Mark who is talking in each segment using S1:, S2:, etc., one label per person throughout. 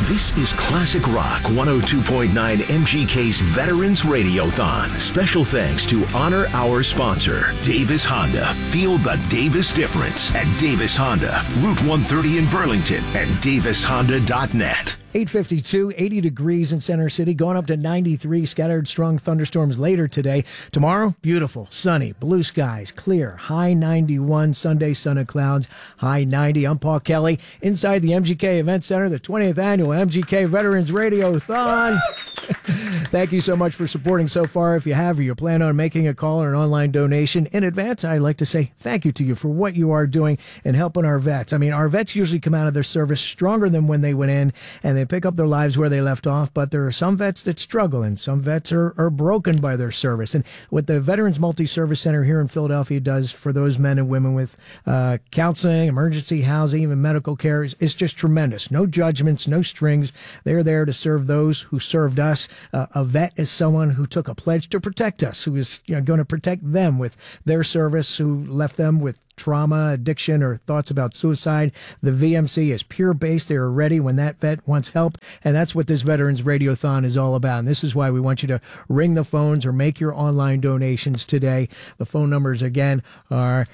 S1: This is Classic Rock 102.9 MGK's Veterans Radiothon. Special thanks to honor our sponsor, Davis Honda. Feel the Davis difference at Davis Honda, Route 130 in Burlington, and davishonda.net.
S2: 8:52, 80 degrees in Center City, going up to 93. Scattered strong thunderstorms later today. Tomorrow, beautiful, sunny, blue skies, clear, high 91. Sunday, sun and clouds, high 90. I'm Paul Kelly, inside the MGK Event Center, the 20th Annual MGK Veterans Radiothon. Thank you so much for supporting so far. If you have or you plan on making a call or an online donation in advance, I'd like to say thank you to you for what you are doing and helping our vets. I mean, our vets usually come out of their service stronger than when they went in, and they pick up their lives where they left off, but there are some vets that struggle, and some vets are broken by their service. And what the Veterans Multi-Service Center here in Philadelphia does for those men and women with counseling, emergency housing, even medical care is just tremendous. No judgments, no strings. They're there to serve those who served us. A vet is someone who took a pledge to protect us, who is going to protect them with their service, who left them with trauma, addiction, or thoughts about suicide. The VMC is peer-based. They are ready when that vet wants help, and that's what this Veterans Radiothon is all about. And this is why we want you to ring the phones or make your online donations today. The phone numbers, again, are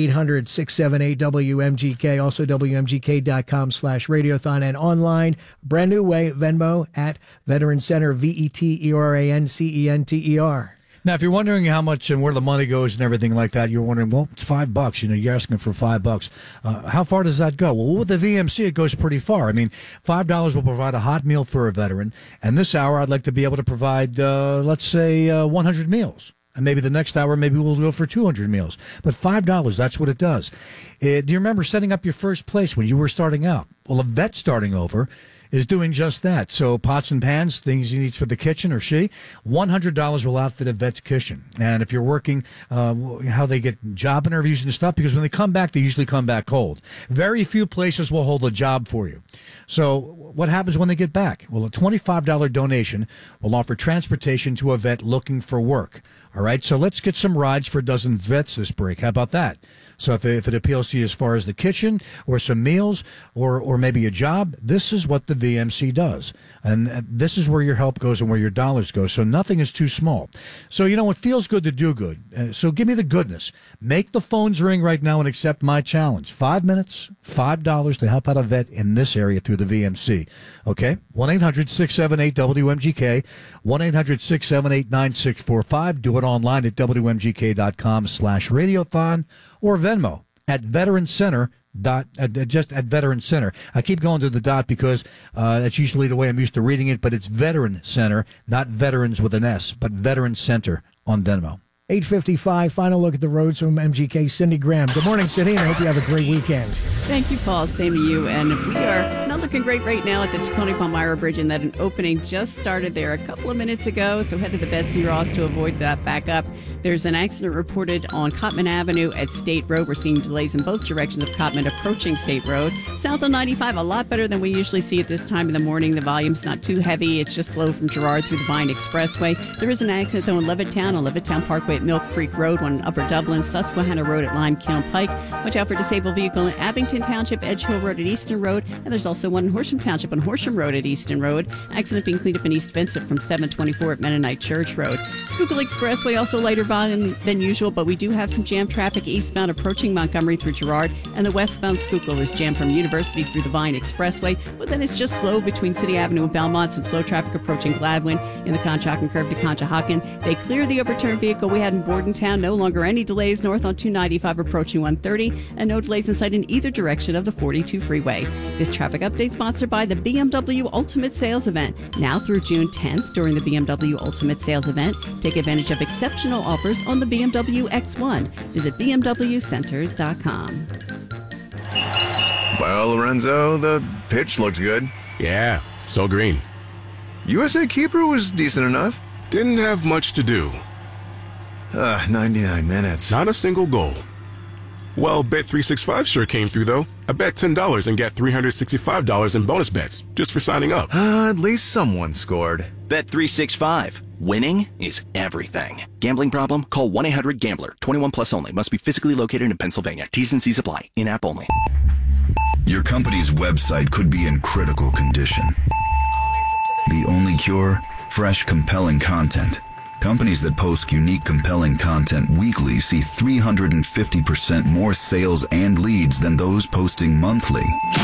S2: 800-678-WMGK, also WMGK.com/radiothon, and online, brand new way, Venmo at Veteran Center, VETERANCENTER.
S3: Now, if you're wondering how much and where the money goes and everything like that, you're wondering, well, it's $5. You're asking for $5. How far does that go? Well, with the VMC, it goes pretty far. I mean, $5 will provide a hot meal for a veteran. And this hour, I'd like to be able to provide, let's say, 100 meals. And maybe the next hour, maybe we'll go for 200 meals. But $5, that's what it does. Do you remember setting up your first place when you were starting out? Well, a vet starting over is doing just that. So pots and pans, things he needs for the kitchen or she, $100 will outfit a vet's kitchen. And if you're working, how they get job interviews and stuff, because when they come back, they usually come back cold. Very few places will hold a job for you. So what happens when they get back? Well, a $25 donation will offer transportation to a vet looking for work. All right, so let's get some rides for a dozen vets this break. How about that? So if it appeals to you as far as the kitchen or some meals or maybe a job, this is what the VMC does. And this is where your help goes and where your dollars go. So nothing is too small. So, it feels good to do good. So give me the goodness. Make the phones ring right now and accept my challenge. 5 minutes, $5 to help out a vet in this area through the VMC. Okay? 1-800-678-WMGK, 1-800-678-9645. Do it online at WMGK.com/radiothon. Or Venmo at Veteran Center. Just at Veteran Center. I keep going to the dot because that's usually the way I'm used to reading it, but it's Veteran Center, not Veterans with an S, but Veteran Center on Venmo.
S2: 8:55, final look at the roads from MGK. Cindy Graham. Good morning, Cindy, and I hope you have a great weekend.
S4: Thank you, Paul. Same to you. And we are not looking great right now at the Tacony-Palmyra Bridge, and that an opening just started there a couple of minutes ago. So head to the Betsy Ross to avoid that backup. There's an accident reported on Cottman Avenue at State Road. We're seeing delays in both directions of Cottman approaching State Road. South of 95, a lot better than we usually see at this time in the morning. The volume's not too heavy. It's just slow from Girard through the Vine Expressway. There is an accident, though, in Levittown on Levittown Parkway at Mill Creek Road, one in Upper Dublin, Susquehanna Road at Lime Kiln Pike. Watch out for disabled vehicle in Abington Township, Edge Hill Road at Easton Road, and there's also one in Horsham Township on Horsham Road at Easton Road. Accident being cleaned up in East Vincent from 724 at Mennonite Church Road. Schuylkill Expressway, also lighter volume than usual, but we do have some jam traffic eastbound approaching Montgomery through Girard, and the westbound Schuylkill is jammed from University through the Vine Expressway, but then it's just slow between City Avenue and Belmont. Some slow traffic approaching Gladwin in the Conshohocken curve to Conshohocken. They cleared the overturned vehicle we had in Bordentown. No longer any delays north on 295 approaching 130, and no delays in sight in either direction of the 42 freeway. This traffic update sponsored by the BMW Ultimate Sales Event. Now through June 10th, during the BMW Ultimate Sales Event, take advantage of exceptional offers on the BMW X1. Visit BMWCenters.com.
S5: Well, Lorenzo, the pitch looked good.
S6: Yeah, so green.
S5: USA Keeper was decent enough.
S6: Didn't have much to do.
S5: 99 minutes.
S6: Not a single goal. Well, Bet365 sure came through, though. I bet $10 and get $365 in bonus bets just for signing up.
S5: At least someone scored.
S7: Bet365. Winning is everything. Gambling problem? Call 1-800-GAMBLER. 21 plus only. Must be physically located in Pennsylvania. T's and C's apply. In-app only.
S8: Your company's website could be in critical condition. The only cure? Fresh, compelling content. Companies that post unique, compelling content weekly see 350% more sales and leads than those posting monthly.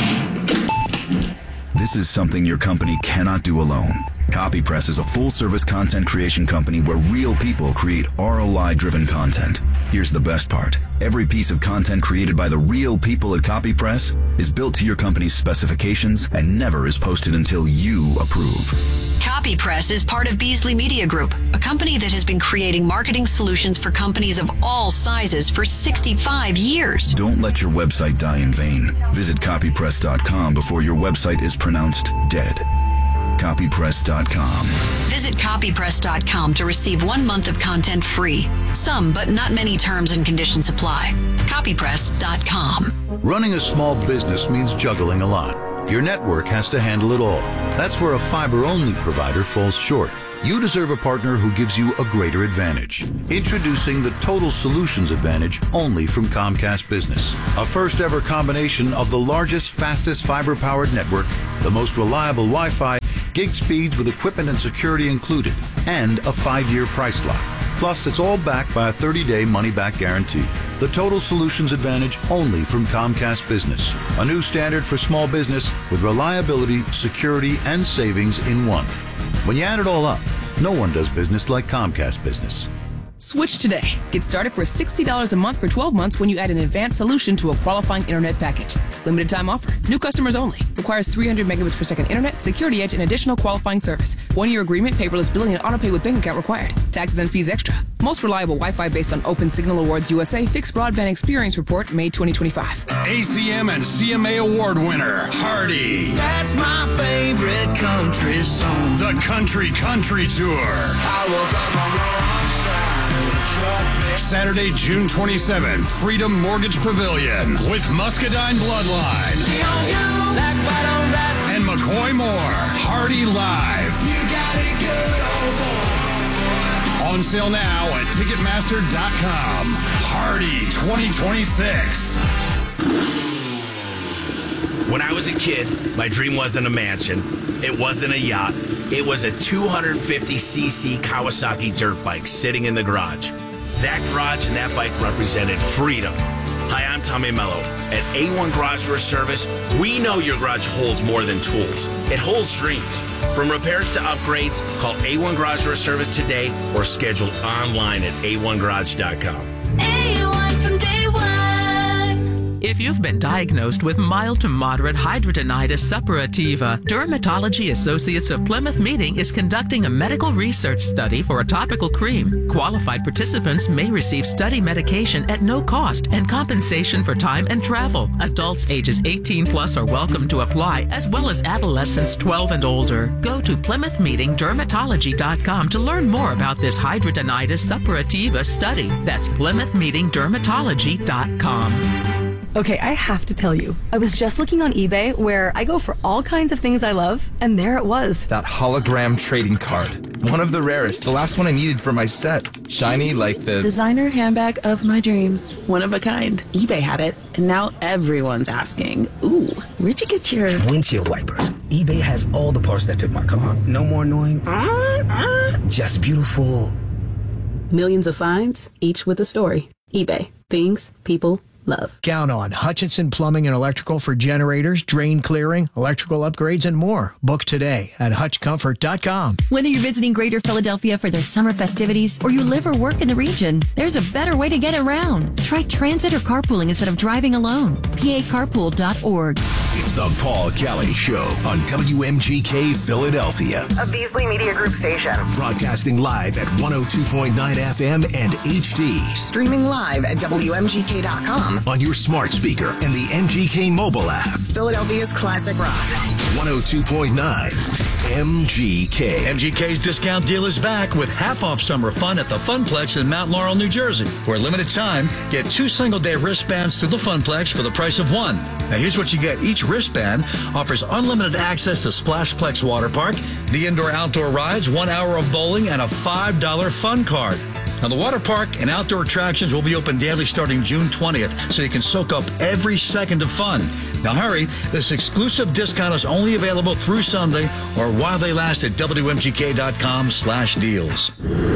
S8: This is something your company cannot do alone. CopyPress is a full-service content creation company where real people create ROI-driven content. Here's the best part. Every piece of content created by the real people at CopyPress is built to your company's specifications and never is posted until you approve.
S9: CopyPress is part of Beasley Media Group, a company that has been creating marketing solutions for companies of all sizes for 65 years.
S8: Don't let your website die in vain. Visit copypress.com before your website is pronounced dead. Copypress.com.
S9: Visit copypress.com to receive 1 month of content free. Some, but not many terms and conditions apply. Copypress.com.
S10: Running a small business means juggling a lot. Your network has to handle it all. That's where a fiber-only provider falls short. You deserve a partner who gives you a greater advantage. Introducing the Total Solutions Advantage only from Comcast Business. A first-ever combination of the largest, fastest fiber-powered network, the most reliable Wi-Fi, gig speeds with equipment and security included, and a 5-year price lock. Plus, it's all backed by a 30-day money-back guarantee. The Total Solutions Advantage only from Comcast Business. A new standard for small business with reliability, security, and savings in one. When you add it all up, no one does business like Comcast Business.
S11: Switch today. Get started for $60 a month for 12 months when you add an advanced solution to a qualifying internet package. Limited time offer. New customers only. Requires 300 megabits per second internet, security edge, and additional qualifying service. 1-year agreement, paperless billing, and autopay with bank account required. Taxes and fees extra. Most reliable Wi-Fi based on Open Signal Awards USA Fixed Broadband Experience Report, May 2025.
S12: ACM and CMA Award winner, Hardy.
S13: That's my favorite country song.
S12: The Country Tour.
S13: I woke up on the wrong side.
S12: Saturday, June 27th, Freedom Mortgage Pavilion with Muscadine Bloodline and McCoy Moore. Hardy Live. On sale now at Ticketmaster.com. Hardy 2026.
S14: When I was a kid, my dream wasn't a mansion. It wasn't a yacht. It was a 250cc Kawasaki dirt bike sitting in the garage. That garage and that bike represented freedom. Hi, I'm Tommy Mello. At A1 Garage Door Service, we know your garage holds more than tools. It holds dreams. From repairs to upgrades, call A1 Garage Door Service today or schedule online at a1garage.com.
S15: A1 from day one. If you've been diagnosed with mild to moderate hidradenitis suppurativa, Dermatology Associates of Plymouth Meeting is conducting a medical research study for a topical cream. Qualified participants may receive study medication at no cost and compensation for time and travel. Adults ages 18 plus are welcome to apply, as well as adolescents 12 and older. Go to PlymouthMeetingDermatology.com to learn more about this hidradenitis suppurativa study. That's PlymouthMeetingDermatology.com.
S16: Okay, I have to tell you, I was just looking on eBay where I go for all kinds of things I love, and there it was.
S17: That hologram trading card. One of the rarest. The last one I needed for my set. Shiny like the
S18: designer handbag of my dreams. One of a kind. eBay had it, and now everyone's asking, ooh, where'd you get your
S19: windshield wipers? eBay has all the parts that fit my car. No more annoying. Just beautiful.
S18: Millions of finds, each with a story. eBay. Things people love.
S2: Count on Hutchinson Plumbing and Electrical for generators, drain clearing, electrical upgrades, and more. Book today at hutchcomfort.com.
S20: Whether you're visiting Greater Philadelphia for their summer festivities or you live or work in the region, there's a better way to get around. Try transit or carpooling instead of driving alone. PACarpool.org.
S1: It's the Paul Kelly Show on WMGK Philadelphia,
S21: a Beasley Media Group station.
S1: Broadcasting live at 102.9 FM and HD.
S21: Streaming live at WMGK.com.
S1: On your smart speaker and the MGK mobile app.
S21: Philadelphia's classic rock.
S1: 102.9 MGK.
S22: MGK's discount deal is back with half-off summer fun at the Funplex in Mount Laurel, New Jersey. For a limited time, get 2 single-day wristbands through the Funplex for the price of 1. Now, here's what you get. Each wristband offers unlimited access to Splashplex Water Park, the indoor-outdoor rides, 1 hour of bowling, and a $5 fun card. Now, the water park and outdoor attractions will be open daily starting June 20th, so you can soak up every second of fun. Now hurry, this exclusive discount is only available through Sunday or while they last at WMGK.com/deals.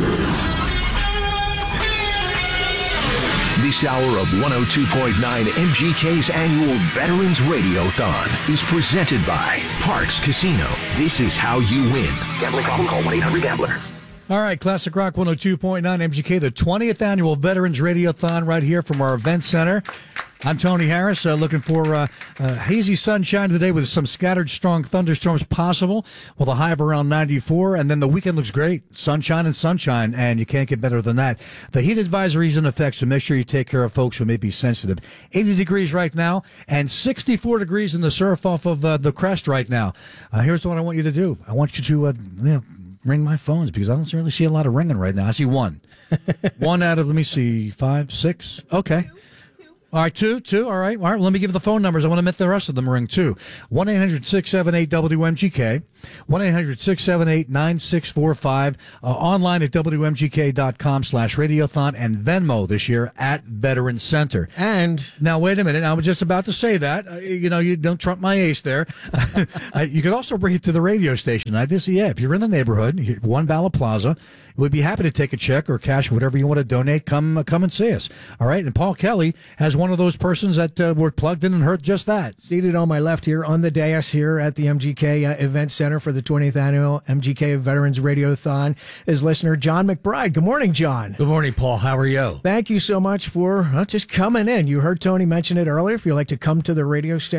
S1: This hour of 102.9 MGK's annual Veterans Radiothon is presented by Parks Casino. This is how you win. Gambling problem? Call 1-800-GAMBLER.
S2: All right, Classic Rock 102.9 MGK, the 20th annual Veterans Radiothon right here from our event center. I'm Tony Harris, looking for hazy sunshine today with some scattered strong thunderstorms possible with a high of around 94, and then the weekend looks great. Sunshine, and you can't get better than that. The heat advisory is in effect, so make sure you take care of folks who may be sensitive. 80 degrees right now, and 64 degrees in the surf off of the crest right now. Here's what I want you to do. I want you to ring my phones, because I don't really see a lot of ringing right now. I see one. One out of, let me see, 5, 6. Okay. All right, two. All right. Let me give the phone numbers. I want to make the rest of them ring, too. 1-800-678-WMGK. 1-800-678-9645. Online at WMGK.com/radiothon, and Venmo this year at Veterans Center. And now, wait a minute. I was just about to say that. You don't trump my ace there. You could also bring it to the radio station. If you're in the neighborhood, One Bala Plaza, we'd be happy to take a check or cash, whatever you want to donate. Come and see us. All right. And Paul Kelly has one of those persons that were plugged in and heard just that. Seated on my left here on the dais here at the MGK Event Center for the 20th annual MGK Veterans Radiothon is listener John McBride. Good morning, John.
S3: Good morning, Paul. How are you?
S2: Thank you so much for just coming in. You heard Tony mention it earlier. If you'd like to come to the radio station,